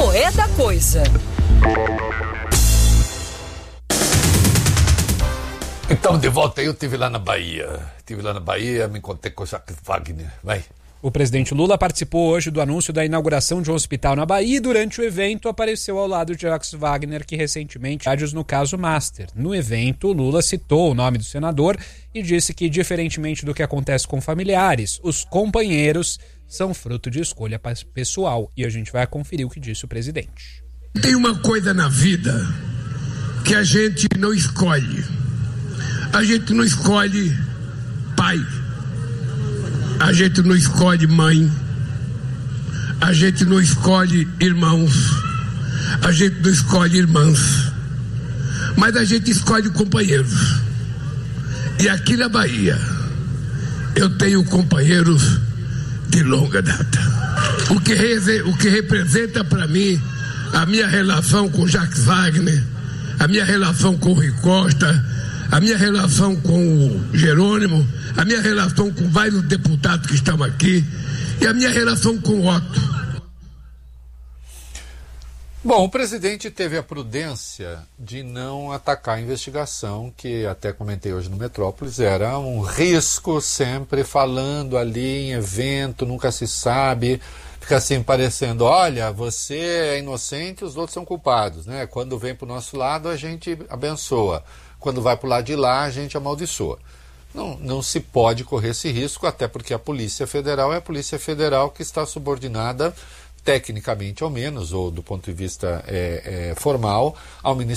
como é da coisa. Então, de volta, eu estive lá na Bahia. Me encontrei com o Jacques Wagner. Vai. O presidente Lula participou hoje do anúncio da inauguração de um hospital na Bahia e durante o evento apareceu ao lado de Jacques Wagner, que recentemente no caso Master. No evento, Lula citou o nome do senador e disse que, diferentemente do que acontece com familiares, os companheiros são fruto de escolha pessoal. E a gente vai conferir o que disse o presidente. Tem uma coisa na vida que a gente não escolhe. A gente não escolhe pai. A gente não escolhe mãe. A gente não escolhe irmãos. A gente não escolhe irmãs. Mas a gente escolhe companheiros. E aqui na Bahia eu tenho companheiros de longa data. O que representa para mim a minha relação com Jacques Wagner, a minha relação com o Rui Costa, a minha relação com o Jerônimo, a minha relação com vários deputados que estão aqui e a minha relação com o Otto. Bom, o presidente teve a prudência de não atacar a investigação, que até comentei hoje no Metrópolis, era um risco, sempre falando ali em evento, nunca se sabe, fica assim parecendo, olha, você é inocente, os outros são culpados, né? Quando vem para o nosso lado a gente abençoa, quando vai para o lado de lá a gente amaldiçoa. Não se pode correr esse risco, até porque a Polícia Federal é a Polícia Federal que está subordinada, tecnicamente ao menos, ou do ponto de vista formal, ao Ministério